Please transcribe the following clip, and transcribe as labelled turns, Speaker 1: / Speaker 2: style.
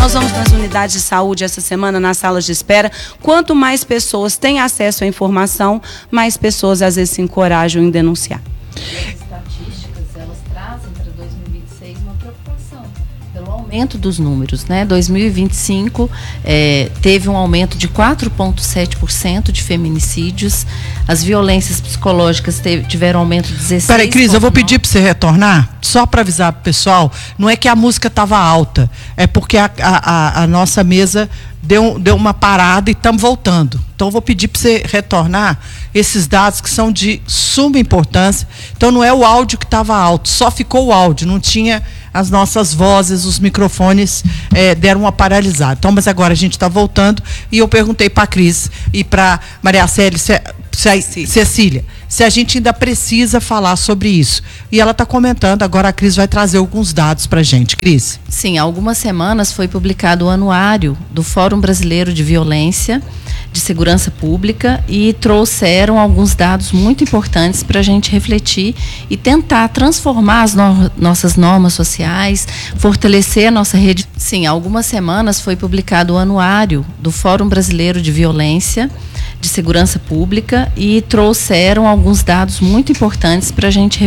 Speaker 1: Nós vamos nas unidades de saúde essa semana, nas salas de espera. Quanto mais pessoas têm acesso à informação, mais pessoas às vezes se encorajam em denunciar.
Speaker 2: As estatísticas, elas trazem para 2026 uma preocupação pelo aumento dos números, né? 2025 teve um aumento de 4,7% de feminicídios. As violências psicológicas tiveram aumento de 16%.
Speaker 3: Peraí, Cris, eu vou pedir para você retornar, só para avisar pro pessoal, não é que a música estava alta, é porque a nossa mesa deu uma parada e estamos voltando. Então, eu vou pedir para você retornar esses dados que são de suma importância. Então, não é o áudio que estava alto, só ficou o áudio, não tinha as nossas vozes, os microfones deram uma paralisada. Então, mas agora a gente está voltando e eu perguntei para a Cris e para Maria Cecília, se a gente ainda precisa falar sobre isso. E ela está comentando, agora a Cris vai trazer alguns dados para a gente. Cris.
Speaker 2: Sim, há algumas semanas foi publicado o anuário do Fórum Brasileiro de Violência de Segurança Pública e trouxeram alguns dados muito importantes para a gente refletir e tentar transformar as nossas normas sociais, fortalecer a nossa rede. Sim, há algumas semanas foi publicado o anuário do Fórum Brasileiro de Violência de Segurança Pública e trouxeram alguns dados muito importantes para a gente refletir